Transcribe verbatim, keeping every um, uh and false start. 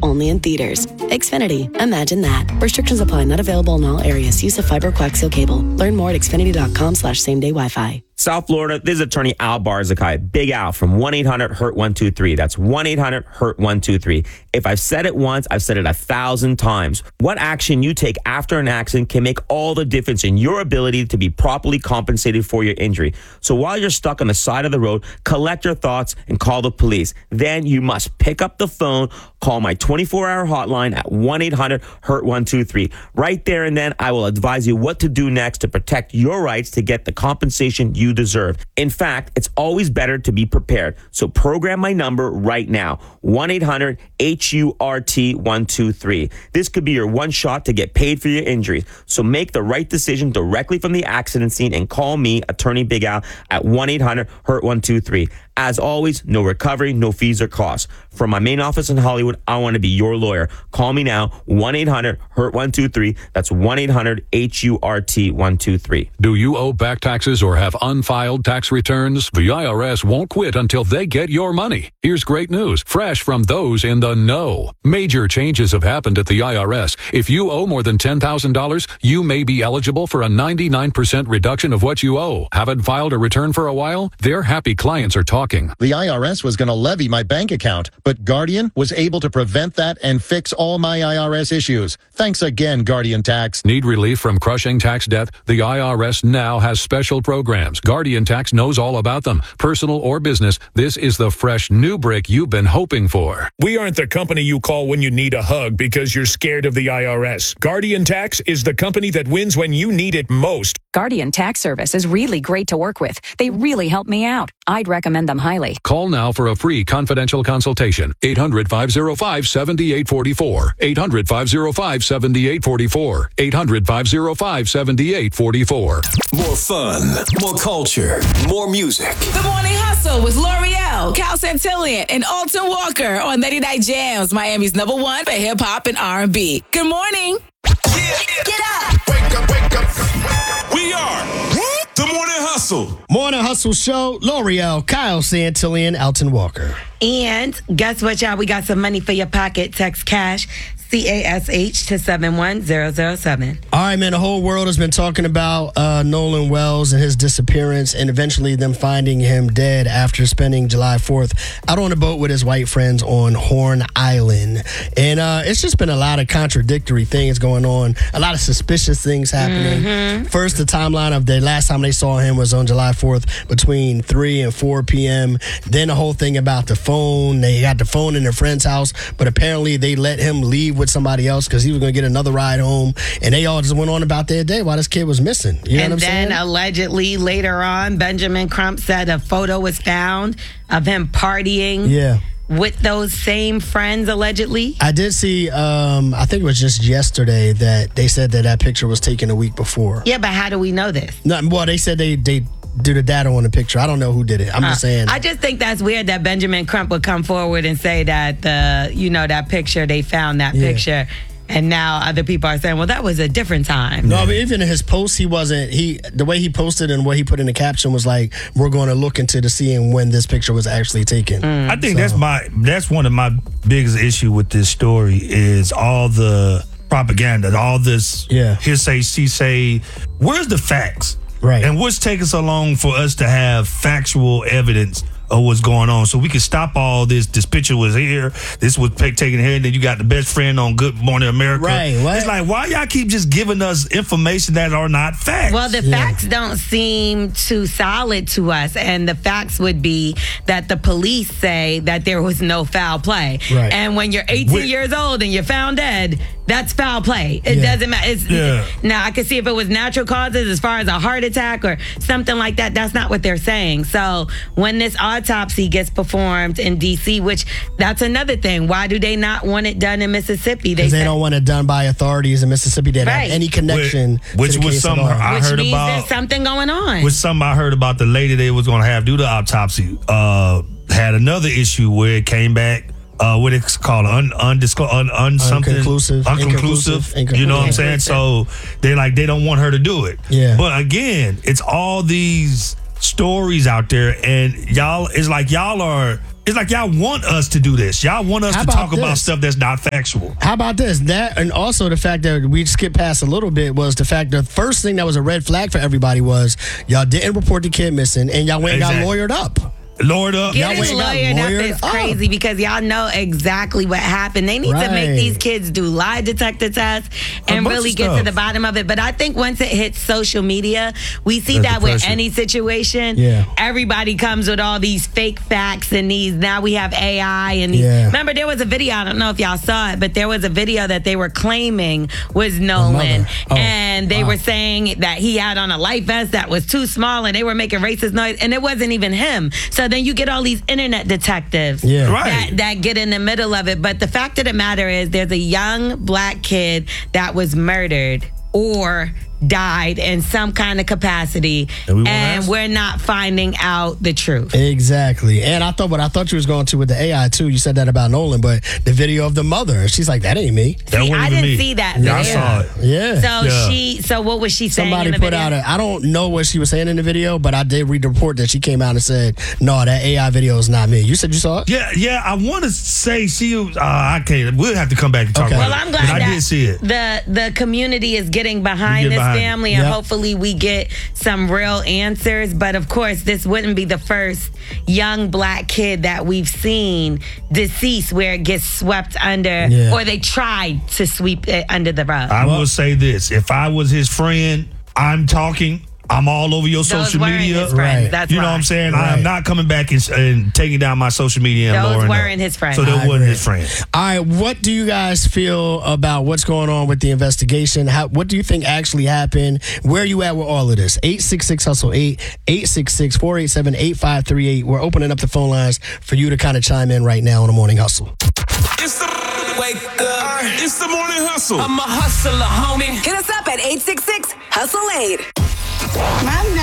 only in theaters. Xfinity. Imagine that. Restrictions apply. Not available in all areas. Use of fiber coaxial cable. Learn more at xfinity.com slash same day Wi-Fi. South Florida, this is attorney Al Barzakai, Big Al from one eight hundred hurt one two three. That's one eight hundred hurt one two three. If I've said it once, I've said it a thousand times. What action you take after an accident can make all the difference in your ability to be properly compensated for your injury. So while you're stuck on the side of the road, collect your thoughts and call the police. Then you must pick up the phone, call my twenty-four hour hotline at one eight hundred hurt one two three. Right there and then, I will advise you what to do next to protect your rights to get the compensation you deserve. In fact, it's always better to be prepared. So program my number right now, one eight hundred H U R T one two three. This could be your one shot to get paid for your injuries. So make the right decision directly from the accident scene and call me, Attorney Big Al, at one eight hundred hurt one two three. As always, no recovery, no fees or costs. From my main office in Hollywood, I want to be your lawyer. Call me now, one eight hundred hurt one two three. That's one eight hundred H U R T one two three. Do you owe back taxes or have unfiled tax returns? The I R S won't quit until they get your money. Here's great news, fresh from those in the know. Major changes have happened at the I R S. If you owe more than ten thousand dollars, you may be eligible for a ninety-nine percent reduction of what you owe. Haven't filed a return for a while? Their happy clients are talking. The I R S was going to levy my bank account, but Guardian was able to prevent that and fix all my I R S issues. Thanks again, Guardian Tax. Need relief from crushing tax debt? The I R S now has special programs. Guardian Tax knows all about them. Personal or business, this is the fresh new brick you've been hoping for. We aren't the company you call when you need a hug because you're scared of the I R S. Guardian Tax is the company that wins when you need it most. Guardian Tax Service is really great to work with. They really help me out. I'd recommend them highly. Call now for a free confidential consultation. eight hundred five oh five seven eight four four. eight hundred five oh five seven eight four four. eight hundred five oh five seven eight four four. More fun, more culture, more music. The Morning Hustle with L'Oreal, Cal Santillian, and Alton Walker on Lady Night Jams, Miami's number one for hip hop and R and B. Good morning. Yeah. Get up. Wake up, wake up. We are the Morning Hustle. Morning Hustle Show, L'Oreal, Kyle Santillian, Alton Walker. And guess what, y'all? We got some money for your pocket. Text cash, C A S H, to seven one zero zero seven. All right, man, the whole world has been talking about uh, Nolan Wells and his disappearance and eventually them finding him dead after spending July fourth out on a boat with his white friends on Horn Island. And uh, it's just been a lot of contradictory things going on, a lot of suspicious things happening. Mm-hmm. First, the timeline of the last time they saw him was on July fourth between three and four p.m. Then the whole thing about the phone. They got the phone in their friend's house, but apparently they let him leave with somebody else because he was going to get another ride home, and they all just went on about their day while this kid was missing. You know and what I'm then saying? Allegedly later on, Benjamin Crump said a photo was found of him partying yeah. with those same friends, allegedly. I did see, um, I think it was just yesterday that they said that that picture was taken a week before. Yeah, but how do we know this? No, well, they said they they do the data on the picture. I don't know who did it. I'm uh, just saying. I just think that's weird that Benjamin Crump would come forward and say that the, you know, that picture, they found that yeah. picture. And now other people are saying, well, that was a different time. No, I mean, even in his post, he wasn't, he, the way he posted and what he put in the caption was like, we're going to look into the seeing when this picture was actually taken. Mm. I think so. that's my, that's one of my biggest issue with this story is all the propaganda, all this yeah. hearsay, she say. Where's the facts? Right. And what's taking so long for us to have factual evidence of what's going on so we can stop all this? This picture was here, this was taken here, and then you got the best friend on Good Morning America. Right. What? It's like, why y'all keep just giving us information that are not facts? Well, the yeah. facts don't seem too solid to us, and the facts would be that the police say that there was no foul play. Right. And when you're eighteen With, years old and you're found dead, that's foul play. It yeah. doesn't matter. It's, yeah. Now, I can see if it was natural causes as far as a heart attack or something like that. That's not what they're saying. So when this autopsy gets performed in D C, which that's another thing. Why do they not want it done in Mississippi? Because they, they don't want it done by authorities in Mississippi that right. have any connection which, to which the was case something at all. I which heard means about. There's something going on. Which something I heard about the lady they was going to have do the autopsy uh, had another issue where it came back. Uh, what it's called, un, undisclosed, un, un something, unconclusive, unconclusive. inconclusive. You know what I'm saying? So they like they don't want her to do it. Yeah. But again, it's all these stories out there, and y'all, it's like y'all are It's like y'all want us to do this. Y'all want us How to about talk this? about stuff that's not factual. How about this? That and also the fact that we skipped past a little bit was the fact the first thing that was a red flag for everybody was y'all didn't report the kid missing and y'all went and Exactly. got lawyered up. Lord up. Y'all Getting went lawyered and got up lawyered is up. crazy because y'all know exactly what happened. They need to make Right. these kids do lie detector tests and bunch really of get to stuff. the bottom of it. But I think once it hits social media, we see That's that the with pressure. any situation. Yeah. Everybody comes with all these fake facts and these. Now we have A I and these. Yeah. Remember, there was a video. I don't know if y'all saw it, but there was a video that they were claiming was Nolan, Oh, and they wow. were saying that he had on a life vest that was too small, and they were making racist noise, and it wasn't even him. So then you get all these internet detectives Yeah. Right. that, that get in the middle of it. But the fact of the matter is, there's a young black kid that was murdered or died in some kind of capacity, And we won't and ask? we're not finding out the truth. Exactly. And I thought what I thought you was going to with the A I too. You said that about Nolan, but the video of the mother, she's like, that ain't me. That See, wasn't I even didn't me. see that Yeah, I video. saw it. Yeah. So Yeah. she, so what was she saying Somebody in the put video? out a, I don't know what she was saying in the video, but I did read the report that she came out and said, no, that A I video is not me. You said you saw it? Yeah, yeah. I want to say she. Uh, I can't. We'll have to come back and talk Okay. about Well, it. I'm But glad I that did see it. the the community is getting behind We get this behind it. family, and Yep. hopefully we get some real answers. But of course, this wouldn't be the first young black kid that we've seen deceased where it gets swept under, Yeah. or they tried to sweep it under the rug. I will say this: if I was his friend, I'm talking. I'm all over your Those social weren't media. his friends. Right. That's You know why. what I'm saying? I Right. am not coming back and, and taking down my social media and Those lowering weren't up. his friends. So I they wasn't agree. his friends. All right, what do you guys feel about what's going on with the investigation? How, what do you think actually happened? Where are you at with all of this? eight six six hustle eight, eight six six, four eight seven, eight five three eight. We're opening up the phone lines for you to kind of chime in right now on the Morning Hustle. It's the wake up. It's the morning hustle. I'm a hustler, homie. Hit us up at eight six six hustle eight. My